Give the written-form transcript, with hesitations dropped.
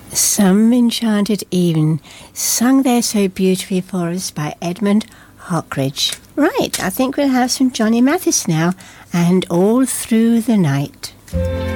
Some Enchanted Evening, sung there so beautifully for us by Edmund Hockridge. Right, I think we'll have some Johnny Mathis now, and All Through the Night.